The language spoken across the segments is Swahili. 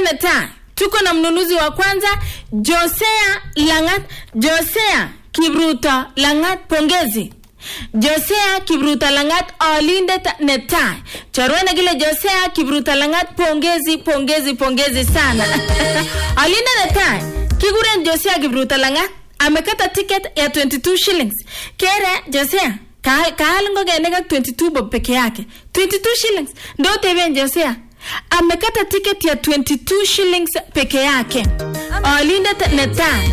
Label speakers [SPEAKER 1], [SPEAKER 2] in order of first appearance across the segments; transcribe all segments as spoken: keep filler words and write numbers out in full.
[SPEAKER 1] netai tuko na mnunuzi wa kwanza Josea Langat. Josea Kibruto Langat, pongezi. Josea Kibruto Langat alindet netai. Chorwene kile Josea Kibruto Langat, pongezi pongezi pongezi sana. Alindet netai kiguren Josea Kibruto Langat amekata ticket ya twenty-two shillings. Kere Josea ka kaal ngogenik ak twenty-two bob peke yake. twenty-two shillings. Ndio teben Josea amekata ticket ya twenty-two shillings peke yake. Alindet netai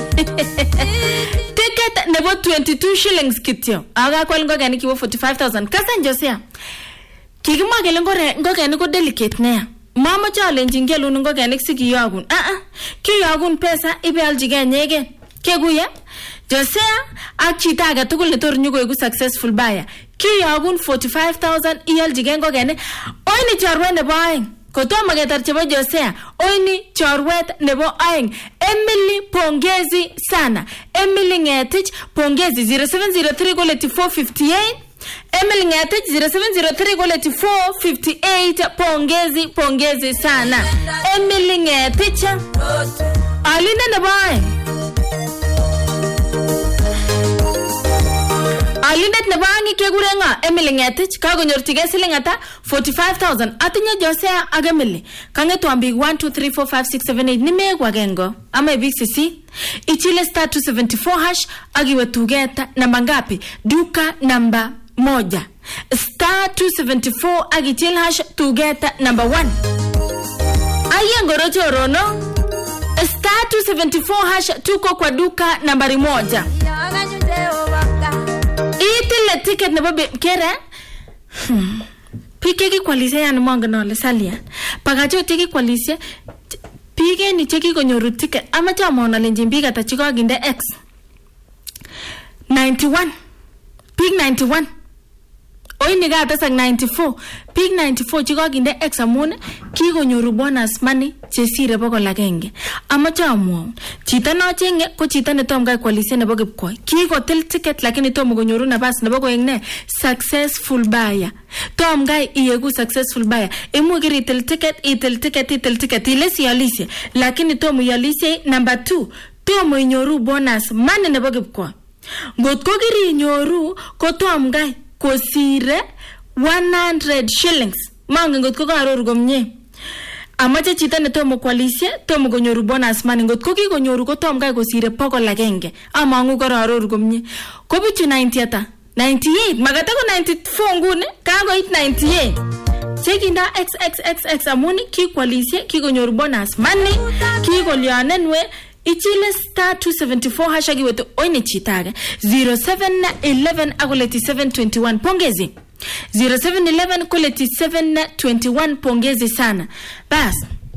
[SPEAKER 1] ticket nebo twenty-two shillings kityo. Aga kwal ngogenik kibo forty-five thousand. Kasan Josea kikimwa kele ngore ngogenik ko delicate nea. Mama challenge ngelun ngogenik sikiyogun. Ah ah. Kiyogun pesa ibe aljige nyege. Keguye Josea ak chita age tugul ne tor nyugo igu successful buyer. Kiyogun forty-five thousand iyaljige ngogenik. Oyni chorwe nebo aeng. Kotomo ketar chebo Josea, oyni chorwet nebo aeng. Emily, pongezi sana. Emily Ngetich, pongezi. Zero seven zero three koleti four fifty-eight. Emily Ngetich zero seven zero three koleti four fifty-eight. Pongezi, pongezi sana. Emily Ngetich. Alindet nebo aeng. Alindet nebo aeng kekurenga Emily Ngetich, kakonyorchige siling ata forty-five thousand. Atinye Josea ak Emily. Kangetu ambik one two three four five six seven eight nimegwa gengo. Ama big sisi. Ichile star two seventy-four hash agiwe tugeta namba ngapi? Duka namba moja. Star two seventy-four agichile hash tugeta namba one. Aye ngorocho rono. Star two seventy-four hash tuko kwa duka nambari moja. Itile ticket nebo kere. Hmm. Pike ki kwalise ya nmonga nole salia. Pagacho tiki kwalise. Pike ni cheki konyoru ticket. Ama chamo na lenjin pika tachiko ginde X. ninety-one. Pik ninety-one. Oy ni gata sang ninety-four. Pik ninety-four chiko ginde X amone. Kiko nyoru bonus money. Chesire boko lagenge. Ama chamo. Chita no chenge ko chita ne tom gai kwalise ne boge koi. Kiko tel ticket lakini tom go nyoru na bas ne bogo yengne successful buyer. Tom gai iyegu successful buyer. Emu giri tel ticket, itel ticket, itel ticket. Ilesi yalisi. Lakini tomu yalisi number two. Tomu inyoru bonus money ne boge koi. Ngot ko giri inyoru ko tom gai kosire one hundred shillings. Mange ngot ko karor gomnye. Amache chita ne tomo kwalisye, tomo konyoru bonus money. Ngot ko kikonyoru ko tom gai kosire pokol agenge. Amangu kararor gomnye. Ko bichu ninety ata? ninety-eight. Magata ko ninety-four ngune, kagoit ninety-eight. Chekinda X X X X amuni ki kwalisye, ki konyoru bonus money, ki kolyanenwe. Ichile star two seventy-four hashagi wetu oyne chitage. zero seven eleven agoleti seven twenty-one. Pongezi. zero seven eleven kuleti seven twenty-one. Pongezi sana. Bas.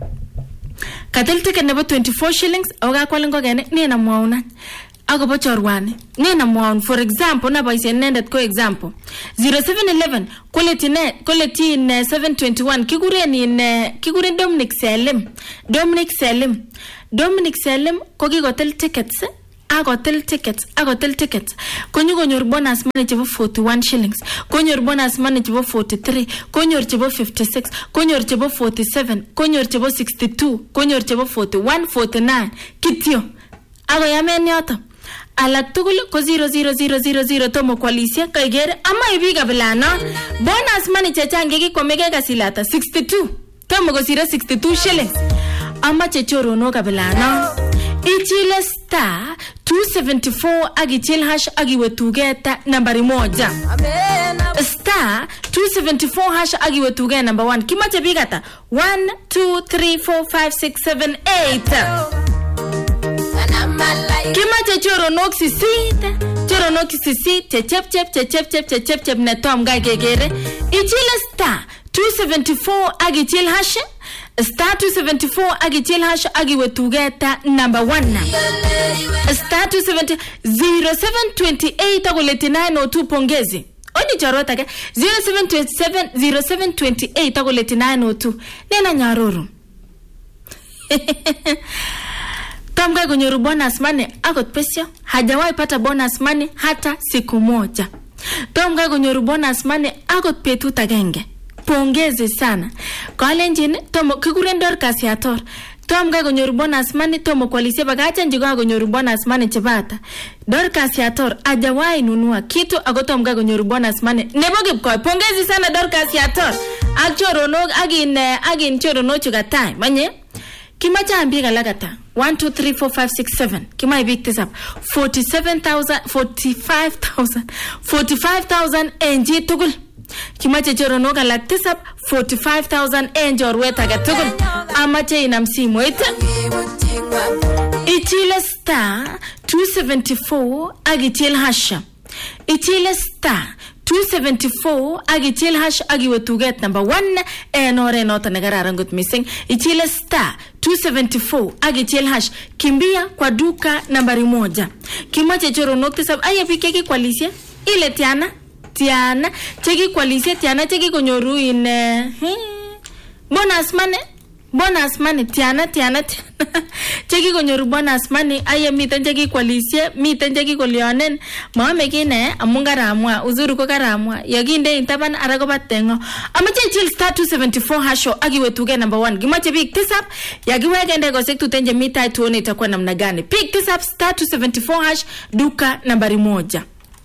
[SPEAKER 1] Katel ticket nebo twenty-four shillings. Oga kwa lengo gane. Nina mwauna. Ako po chorwane. Nina mwauna. For example. Na baisi enendet ko example. zero seven eleven kuleti ne. Kuleti in seven twenty-one. Kigure ni in. Kigure Dominic Selim. Dominic Selim. Dominic Selim koki hotel tickets. Ako hotel tickets. Ako hotel tickets. Konyo konyor bonus money chebo forty-one shillings. Konyor bonus money chebo forty-three. Konyor chebo fifty-six. Konyor chebo forty-seven. Konyor chebo sixty-two. Konyor chebo forty-one, forty-nine. Kityo. Ako yamen yoto. Alak tugul ko zero zero zero zero zero tomo kwalisye kaigere ama ibiga bilano. Bonus money chechange ki komege kasilata sixty-two. Tomo ko zero sixty-two shillings. Ama chechoro no kabilano. Ichile star two seventy-four agichil hash agiwe tugeta nambari moja. Star two seventy-four hash agiwe tugeta number one. Kimache bigata one two three four five six seven eight. Kimache choro noksi sita. Choro noksi sita. Chep chep chep chep chep chep chep chep netom gai gegere. Ichile star two seventy-four agichil hash. Star two seventy-four agichil hash agiwe tugeta number one. Star two seventy zero seven twenty-eight agoleti nine oh two. Pongezi. Oni charota ke zero seven twenty-seven zero seven twenty-eight agoleti nine oh two. Nena nyaroro. Tamga konyoru bonus money agot pesyo. Hajawai pata bonus money hata siku moja. Tamga konyoru bonus money agot petut agenge. pongezi sana. Kalenjin tomo kikuren Dorcas Yator. Tom ga konyoru bonus money tomo kwalisia bagacha njiga konyoru bonus money chebata. Dorcas Yator ajawai nunua kitu ako tom ga konyoru bonus money. Nebo Kipkoi. Pongezi sana Dorcas Yator. Ak choronok agin agin choronok chuka time. Manye kimacha ambiga lagata. one two three four five six seven. Kima ibig tisap. forty-seven thousand forty-five thousand forty-five thousand N G tugul. Kimache choronok alak tisap forty-five thousand N G orwet aga tugul. Amache inam simoit. Ichile star two seventy-four agichil hasha. Ichile star two seventy-four agichil hash agiwe tuget number one en ore nota negararan gut missing. Ichile star two seventy-four agichil hash kimbia kwa duka nambari moja. Kimache choronok tisap ayapike ki kwalisia ile tiana tiana cheki kwalisia tiana cheki konyoru in uh, bonus money bonus money tiana tiana cheki konyoru bonus money aye miten cheki kwalisia miten cheki kolionen maame kine amungaramwa uzuru ko karamwa yakinde intaban arago batengo amache chill star two seventy-four hasho agiwe tuge number one gimache big tisap yagiwege ndego sektu tenje mita tuone itakuwa namna gani big tisap star two seventy-four hash duka nambari moja.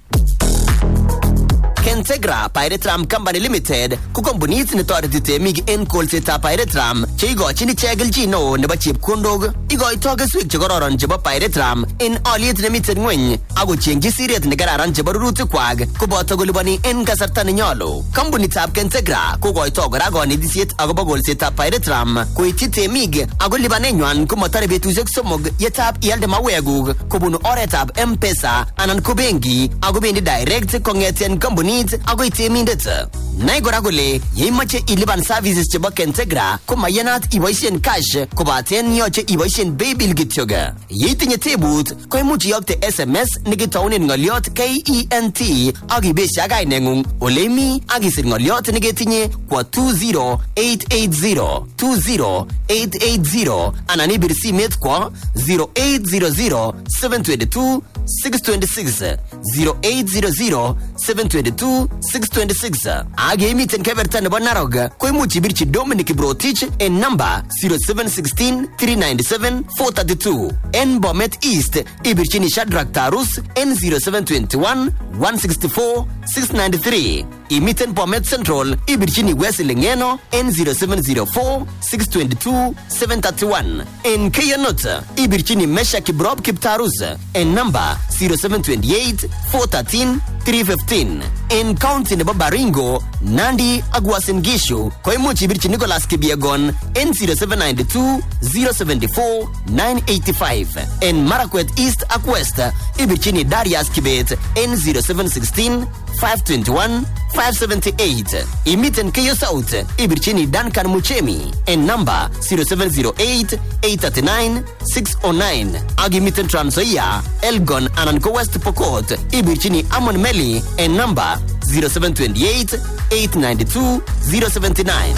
[SPEAKER 2] Kentegra Pairetram Company Limited ku kompunit ne toreti temik en kolsetab Pairetram che igochin ichek gino nebo chepkondok igoitoi keswek che kororon chebo Pairetram en oliet nemiten ngweny ako chengchi siret ne kararan chebo rurutikwak koboto koliponi en kasarta nenyolu. Kompunitab Kentegra kogoitoi kora konetisiet akobo kolsetab Pairetram koityi temik ako lipanenywan komotore betusiek somok yetab ialde mawekuk kobun oretab M-Pesa anan ko benki ako bendi direct kong'eten kompuni ako itemindet. Nai kora kole yeimache ilipan services chebo Kentegra ko mayanat iboisien cash kobaten yoche iboisien paybill kityo. Yeitinye tebut ko imuch iyokte S M S nekitounen ng'oliot K E N T ak ibesha kaineng'ung olemi ak isir ng'oliot neketinye kwa two zero eight eight zero two zero eight eight zero anan ibir simet kwa zero eight zero zero seven two two six two six zero eight zero zero seven two two six two six. Age imiten keberta nebo Narok ko imuch ibirchi Dominic Brotich en number zero seven one six three nine seven four three two. En Bomet East ibirchini Shadrack Tarus en zero seven two one one six four six nine three. Imiten Bomet Central ibirchini Wesley Ngeno en zero seven zero four six two two seven three one. En Kayonot ibirchini Mesha Kibrob Kiptarus en number zero seven two eight four one three three one five. En County nebo Baringo, Nandi Agwasin Gishu ko imuch ibirchi Nicholas Kibiegon en zero seven nine two zero seven four nine eight five. En Marakwet East ak West ibirchini Darius Kibet en zero seven one six five two one five seven eight. Imiten Keyo South ibirchini Duncan Muchemi en number zero seven zero eight eight three nine six zero nine. Ag imiten Trans Nzoia, Elgon anan ko West Pokot ibirchini Amon Meli en number zero seven two eight eight nine two zero seven nine.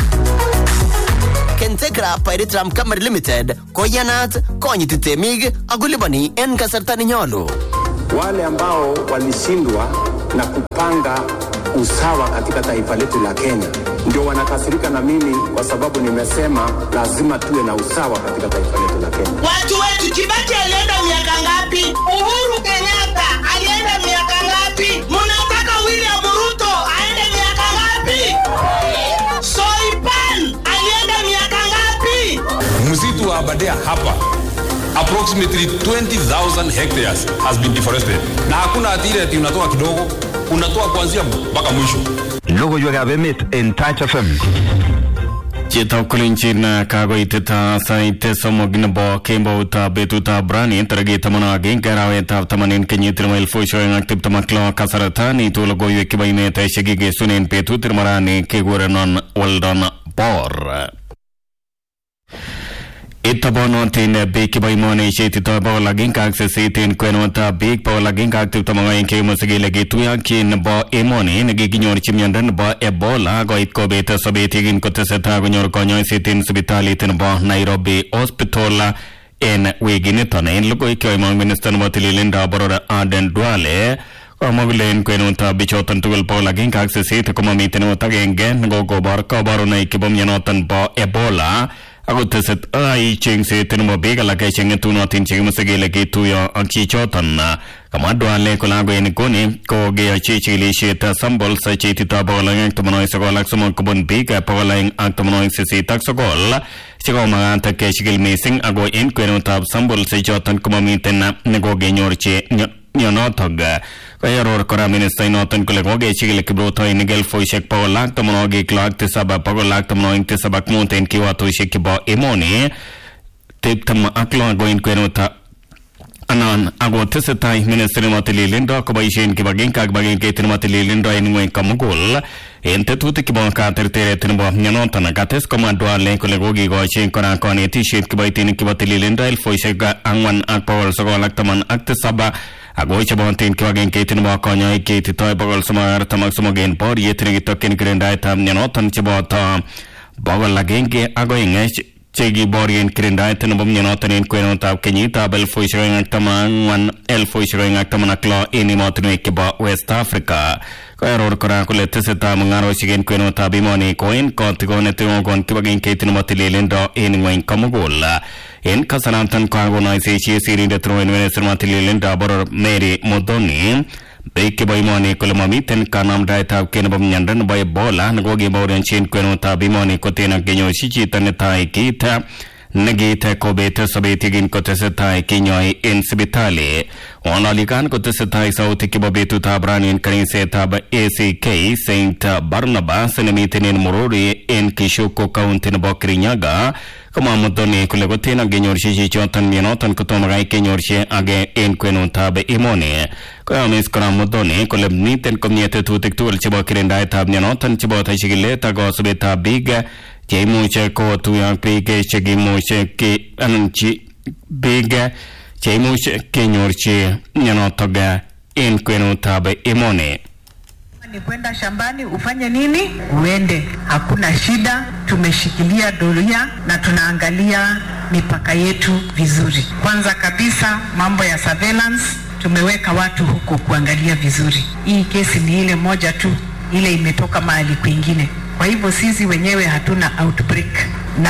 [SPEAKER 2] Kentegra Pairetram Company Limited koyanat konyiti temik akulipani en kasarta nenyolu.
[SPEAKER 3] Wale ambao walishindwa na kupanga usawa katika taifa letu la Kenya ndio wanakasirika na mimi kwa sababu nimesema lazima tuwe na usawa katika taifa letu la Kenya.
[SPEAKER 4] Watu wetu Kibaki alienda miaka ngapi? Uhuru Kenyatta alienda miaka ngapi? Mnataka William Ruto aende miaka ngapi? Soipan alienda miaka ngapi?
[SPEAKER 5] Msitu wa Aberdare hapa approximately twenty thousand hectares has been deforested. Na hakuna atire ati unatoa kidogo, unatoa kuanzia mpaka mwisho.
[SPEAKER 6] Logoiwek ab emet en Touch F M.
[SPEAKER 7] Chito kulinchina kagoiteta saite somog nebo kembouta betuta brani target tamana gengaraweta tamanin kenyit elfu shoyang aktiv tamaklo kasaratani to logoiwek kibaimeta shegige sunen betutir marani kegorenon waldon por. Itabono tin big kibaimone shetito bawlagin kaksesitin kwenota big bawlagin kaktiv tamanga ke musigi tuya kin bo emone negi ginyor chimyandan bo Ebola goit ko beta sobetigin koteseta gonyor konyo sitin subitalitin bo Nairobi Hospital en weginiton en logoy kyo imong minister mo tililinda borora Aden Duale Amagulen kwenuta bichotan tugul po laging kaksesit kumamitin mo tagenge nagogobor kabarunay kibom yanotan po Ebola. Ako teset ay ching se tenmo bega la kaching tuno tin ching masagile ki tuyo ang chichotan na kamadwa le kulago en kuni ko ge chichili sheta sambol sa chiti tabo lang tumanoy sa kolak sumon kubon bega pagalang ang tumanoy sa sitak sa kol sigo mga ta keshigil missing ago en kweno tab sambol sa chichotan kumamitin na nagoge nyorche nyanotog kaya ror kora minister noton kulegoge chigile kibroto inigel foishek pawalak tamonoge klak tisaba pawalak tamonoing tisabak mountain kiwato shekiba emoni tip tam aklo going kwenota anan ago tisetai minister matililindo kabaishin kibagin kagbagin ketin matililindo inwe kamugol ente tuti kiba ka tertere tinbo nyanotana gates komandwa le kulegoge go shin kora koni t-shirt kibaitin kibatililindo el foishek angwan akpawal sogolak taman aktisaba Ago chabontin kiwagen ketin mo konya keti toy bagol samar tamak sumogen por yetri token grendai tam nyanotan chabota bagol lagenge ago ingesh chegi borien grendai tan bom nyanotan en kweno tab kenyita bel foishroing taman wan el foishroing taman aklo ini motne kiba West Africa error kora kule teseta mangaro sigen kweno tab imoni coin kotigone tingon kiwagen ketin motilelendo en wen kamugol en kasanantan kagona sechi siri de troen veneser matilelen dabor Mary Modoni beke baimoni kolomami ten kanam daita kenabam nyandan bay bola nagogi bawren chen kweno tabimoni kotena genyo shichi tanetai kita negita kobeta sabetigin kotesetai kinyoi en sibitali onalikan kotesetai sauti kibabetu tabrani en kanise tab A C K Saint Barnabas nemiten morori en Kishoko County Bokrinyaga kama mutoni kulegotena genyor shishi chotan mienotan kutomagai kenyorche age en kwenu tabe imone kaya miskara mutoni kulebniten komnyete tutik tuwal chibo kirendai tab mienotan chibo tashigile tago subita biga Jaimuche ko tuyang pike chegimuche ki ananchi biga Jaimuche kenyorche mienotoga en kwenu tabe imone
[SPEAKER 8] ni kwenda shambani ufanye nini uende hakuna shida tumeshikilia doria na tunaangalia mipaka yetu vizuri kwanza kabisa mambo ya surveillance tumeweka watu huko kuangalia vizuri hii kesi ni ile moja tu ile imetoka mahali kwingine kwa hivyo sisi wenyewe hatuna outbreak na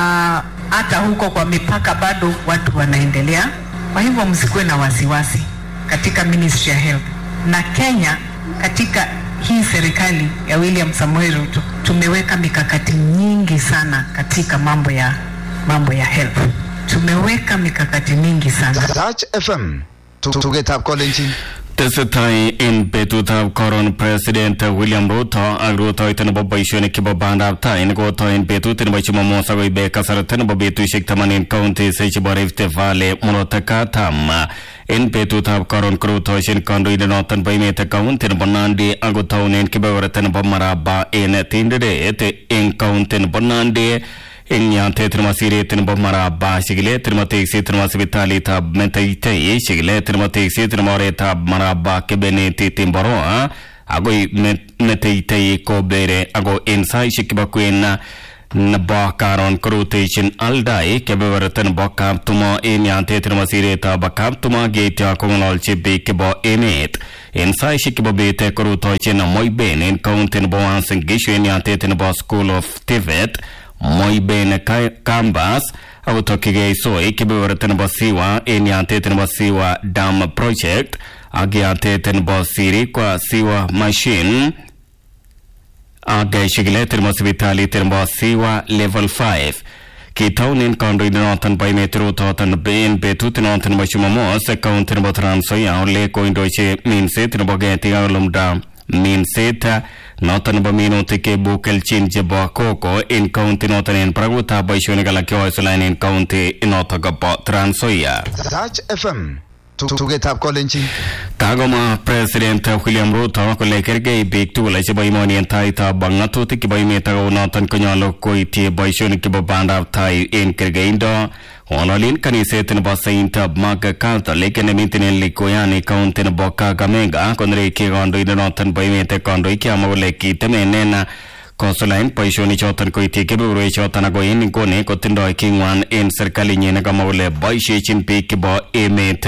[SPEAKER 8] hata huko kwa mipaka bado watu wanaendelea kwa hivyo msikuwe na wasiwasi katika Ministry ya Health na Kenya katika hii serikali ya William Samoei Ruto tumeweka mikakati nyingi sana katika mambo ya mambo ya health tumeweka mikakati mingi sana
[SPEAKER 6] Touch F M tugetap kolenjin
[SPEAKER 7] tesetai in betutab koron president William Ruto ak Ruto iten boboishoni kibo bandab tai ngoto in betut nebo chumomosa go ibe kasarten bo betushek tamanin county se chibo Rift Valley Murotaka tam in betutab koron Ruto shin kandoide noton bo imete county nebo Nandi ak taunen kibeberten bo Maraba in tindere ete in county nebo Nandi in yante termasire tenbo Maraba shigile termatik se termasibitali tab mentaite shigile termatik se termore tab Maraba kebeneti timbaro ago mentaite ko bere ago insai shikibakuena naba karon krutation aldai kebewerten bokam tuma in yante termasire tab bakam tuma getia komunal chibe kebo emet insai shikibabete krutation moiben in county bo ansing gishu in yante tenbo School of Tivet Moi bene Kambas autokige so ekibewerten basiwa enyante ten basiwa dam project agiate ten basiri kwa siwa machine aga shigile ten basibitali ten basiwa level five kitaunin kondo inotan by metro totan ben betuten onten bashumamo se counter botranso ya ole ko indoche minse ten bogeti alumda minseta notan ba minuti ke bukel chin jeba koko in county notan en praguta baishoni gala kyo isolain in county inota gaba transoya
[SPEAKER 6] Touch F M tugetap kolenjin
[SPEAKER 7] Kagoma president William Ruto ko lekerge big tu la jeba imoni en taita bangatu ti kibai meta notan konyalo ko iti baishoni ke banda tai en kergeindo Onolin kanise ten basainta maga kanta lekene mitinen likoyani county boka gamega konre ke gondo inotan baimete kondo ikiamole kitemenena Kosolain paishoni chotan ko itike bure chotan go in gone ko tindo kingwan en serikali nyene gamole baishe chin pe kibo emeta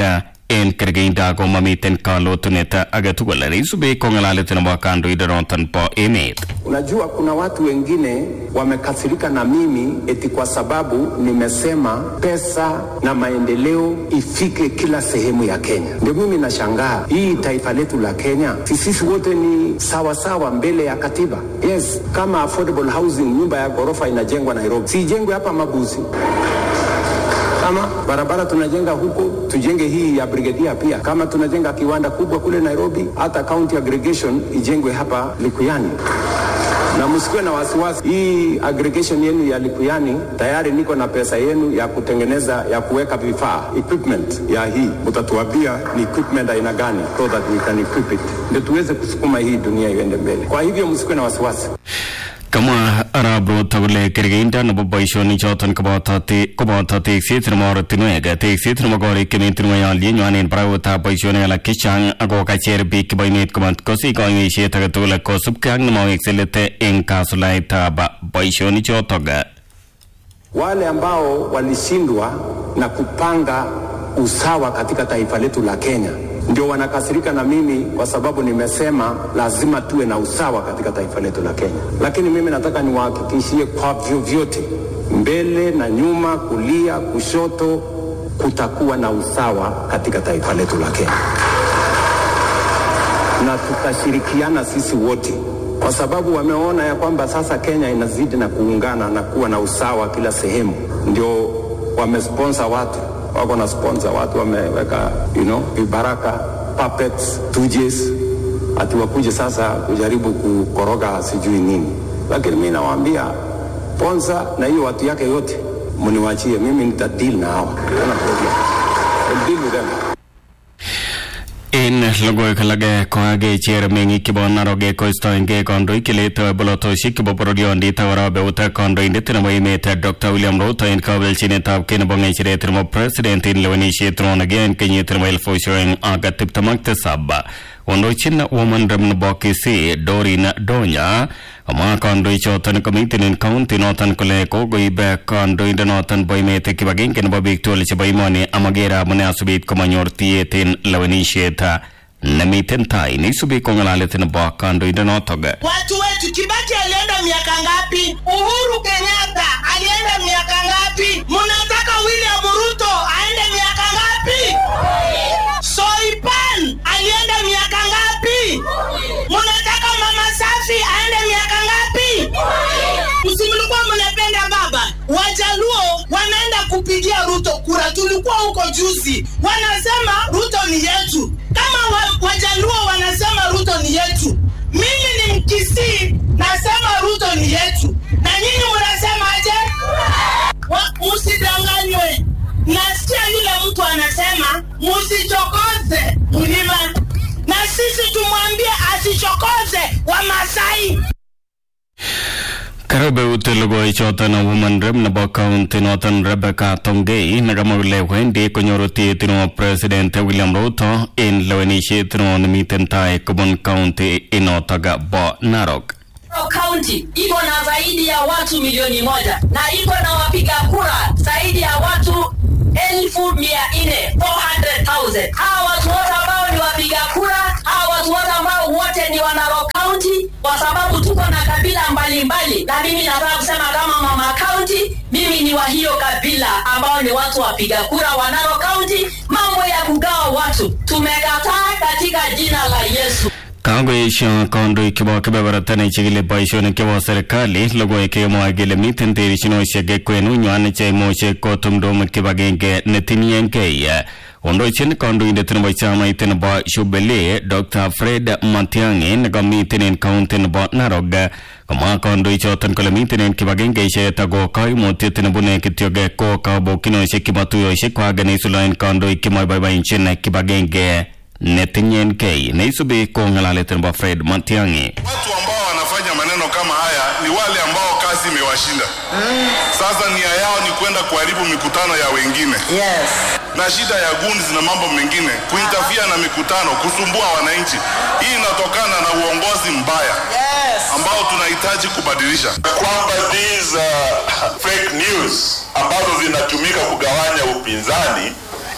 [SPEAKER 7] en kergeinda ko mamiten kalotuneta agetugul neisubi kong'alalet nebo kandoindonoton bo emet.
[SPEAKER 3] Unajua kuna watu wengine wamekasirika na mimi eti kwa sababu nimesema pesa na maendeleo ifike kila sehemu ya Kenya. Ndio mimi nashangaa, hii taifa letu la Kenya sisi wote ni sawa sawa mbele ya katiba. Yes, kama affordable housing, nyumba ya ghorofa inajengwa Nairobi, si jengwe hapa Mabuzi. Kama barabara tunajenga huko, tujenge hii ya Brigadier pia. Kama tunajenga kiwanda kubwa kule Nairobi, hata county aggregation ijengwe hapa Likuyani. Na msikuwe na wasiwasi, hii aggregation yenu ya Likuyani tayari niko na pesa yenu ya kutengeneza, ya kuweka vifaa, equipment ya hii. Mtatuambia ni equipment aina gani so that we can equip it, ndio tuweze kusukuma hii dunia iende mbele. Kwa hivyo msikuwe na wasiwasi.
[SPEAKER 7] Kama arabro tawle kergeinda no boishoni choton kobotate kobotate teksit nebo ortinwek teksit nebo korik kemintin wayalye nywanen prawota boishoni ala kichang ako kacher biik kibo emet komat kosi koimisiet agetugul kosubkei ak nemawek selete eng kasulaitab boishoni chotok.
[SPEAKER 3] Wale ambao walishindwa na kupanga usawa katika taifa letu la Kenya ndio wanakasirika na mimi kwa sababu nimesema lazima tuwe na usawa katika taifa letu la Kenya. Lakini mimi nataka niwahakikishie kwa vyovyote, mbele na nyuma, kulia, kushoto, kutakuwa na usawa katika taifa letu la Kenya. Na tutashirikiana sisi wote, kwa sababu wameona ya kwamba sasa Kenya inazidi na kuungana na kuwa na usawa kila sehemu. Ndio wamesponsor watu, wako na sponsor watu, wameweka you know vibaraka, puppets, tujes, ati wakuje sasa kujaribu kukoroga sijui nini. Lakini mimi nawaambia sponsor na hiyo watu yake yote mniwaachie, mimi nitadeal na hao. Kuna problem, I'll deal with them.
[SPEAKER 7] In logoy kalage koage cher mengi kibo naroge ko stoinge kondo ikilete bolotoshi kibo prodio tawara be uta kondo indetena wayimete Doctor William Ruto in kabel chinetab ken bonge chireter mo president in lewani shetron again kenyeter mo elfo showing aga tiptamakte sabba ondo chinna woman ram bokisi Dorina Donya ama kondo ichotan committee in county notan kole ko goibe kondo indenotan boymete kibagin ken bobik tole chibaimoni amagera mone asubit komanyor tietin lewani sheta namiten tai ni subi kongalalet na ba kondo indenotoga.
[SPEAKER 4] Watu wetu, Kibaki alienda miaka ngapi? Uhuru Kenyatta alienda miaka ngapi? Mnataka William Ruto aende miaka ngapi? Soipan alienda miaka ngapi? Mnataka Mama Safi aende miaka ngapi? Msimlikuwa mnapenda baba. Wajaluo wanaenda kupigia Ruto kura, tulikuwa huko juzi. Wanasema Ruto ni yetu. Kama wa, Wajaluo wanasema Ruto ni yetu, mimi ni Mkisii nasema Ruto ni yetu. Na nyinyi mnasema aje? Msidanganywe. Nasikia yule mtu anasema msichokoze mlima, na sisi tumwambie asichokoze wa Masai.
[SPEAKER 7] Karabe utelogo ichotan woman rep na ba county notan Rebecca Tongei nagamagule wendi konyoro tietino president William Ruto in lewani shetno miten tai Kubon County inotaga ba Narok.
[SPEAKER 9] County iko na zaidi ya watu milioni moja na iko na wapiga kura zaidi ya watu elfu mia nne, four hundred thousand. Hawa watu wote ambao ni wapiga kura, hawa watu wote ambao wote ni wa Narok County, kwa sababu tuko na kabila mbalimbali. Na mimi nataka kusema kama Mama County, mimi ni wa hiyo kabila ambao ni watu wapiga kura wa Narok County. Mambo ya kugawa watu tumekataa katika jina la Yesu.
[SPEAKER 7] Kango isha kondo ikiwa kibebaratani chigile baishoni kiwa serikali logo ikiwa mwagile miten terishino shege kwenu nywane chay moche kotumdome kiwa genge netinienge ya ondo ichini kondo indetini ba chama itini ba shubele Doctor Fred Matiang'i naga mitinin kauntin ba Narok kama kondo ichotan kala mitinin kiwa genge isha tago kai moti itini bune kityoge ko kabo kino ishe kibatuyo ishe kwa gani sulain kondo ikima ibaiba inchini kiwa genge netinyen kei neisubi kongalaleten ba Fred Matiang'i.
[SPEAKER 10] Watu ambao wanafanya maneno kama haya ni wale ambao kazi imewashinda. Mm. Sasa nia yao ni kwenda kuharibu mikutano ya wengine.
[SPEAKER 4] Yes.
[SPEAKER 10] Na shida ya gunzi na mambo mengine, kuintafia na mikutano, kusumbua wananchi. Hii inatokana na uongozi mbaya.
[SPEAKER 4] Yes.
[SPEAKER 10] Ambao tunahitaji kubadilisha.
[SPEAKER 11] Kwamba these uh, fake news ambazo zinatumika kugawanya upinzani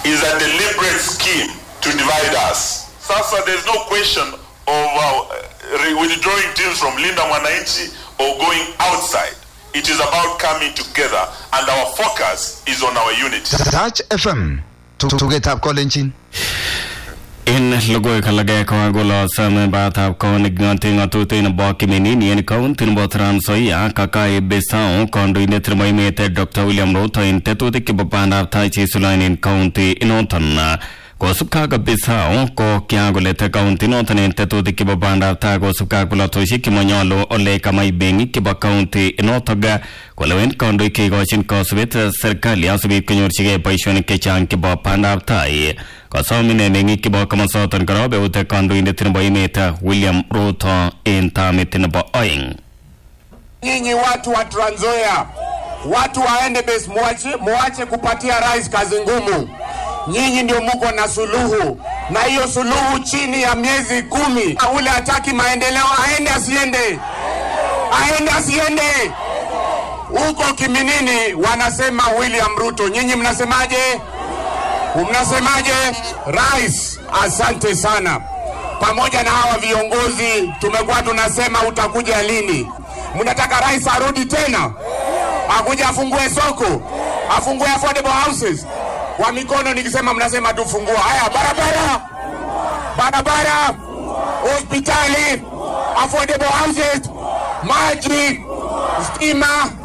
[SPEAKER 10] is a deliberate scheme to divide us. Sasa there's no question of uh, withdrawing teams from Linda Mwananchi or going outside. It is about coming together, and our focus is on our unity.
[SPEAKER 6] Touch F M. Tugetap Kolenjin.
[SPEAKER 7] In logoy kalagay ko agulo sa bata ko nagganting atutin na baki menini en kauntin botran soya kakai besao kondo inetrimoy mete Doctor William Ruto in tetuti ke bapanda tai chi sulain in kaunti inotan ko subka ga besao ko kya gole te kaunti inotan in tetuti ke bapanda ta ko subka kula toshi ke monyalo ole kamai bengi ke ba kaunti inotaga ko lewen kondo ke go chin ko subet serkali asubit kenyor chige paishon ke chang ke bapanda tai Kasomine nengi kibo kama sotan karobe ute kandu inde tinabo imeta William Ruto enta metinabo oing.
[SPEAKER 3] Nyinyi watu wa Trans Nzoia, watu waende base, muache, muache kupatia rais kazi ngumu. Nyinyi ndio muko na suluhu, na hiyo suluhu chini ya miezi kumi. Ule hataki maendeleo aende asiende, aende asiende. Uko Kiminini wanasema William Ruto, nyinyi mnasemaje? Mnasemaje? Rais, asante sana. Pamoja na hawa viongozi tumekuwa tunasema utakuja lini? Mnataka rais arudi tena? Akuja afungue soko, afungue affordable houses. Kwa mikono nikisema mnasema tufungua. Haya, barabara, barabara, hospitali, affordable houses, maji, stima.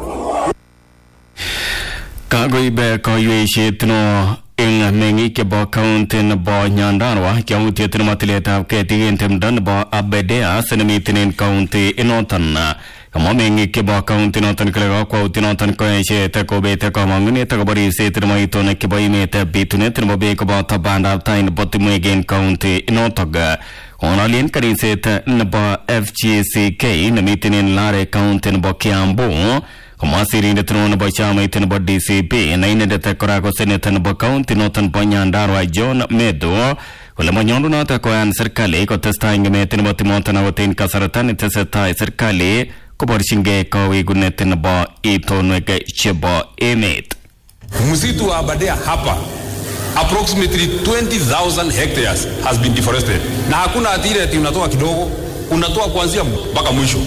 [SPEAKER 7] Kagoibe koyuishitno in mengi ke bo kauntin bo nyandarwa ke uti trimatileta ke tigentem dan bo abedea senemitinin kaunti inotan kamo mengi ke bo kaunti inotan klega ko utinotan ko eche te ko bete ko mangune te ko bari se trimaito ne ke bo imete bitune trimo be ko bo tabanda tain botimegen kaunti inotoga onalien karin se te nbo F G C K nemitinin lare kauntin bo kiambo Kama siri inde tunu bo chama itinu bo D C P na ine de tekora ko seneten bo kaunti notan bo nyandarwa John Medo kule manyondu nata ko an serikali ko testa inge metinu bo timontana wo tin kasaratan iteseta serikali ko borshinge ko wigunetin bo itonwege chebo emet.
[SPEAKER 5] Msitu wa Aberdare hapa approximately twenty thousand hectares has been deforested. Na hakuna atire ati unatoa kidogo, unatoa kuanzia mpaka mwisho.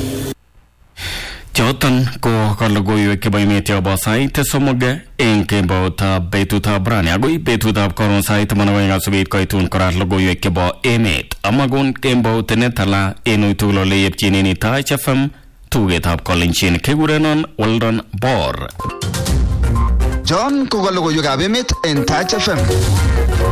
[SPEAKER 7] Jotan ko kalagoy ke bay meteo ba site somoge enke bota betuta brani agoi betuta koron site manawenga subit ko itun korat lagoy ke ba emet amagon kembo tenetala enu tulo leyep chinini ta chfm tuget up kolinchin kegurenon Weldon Bor
[SPEAKER 6] John ko kalagoy ga emet en Touch F M.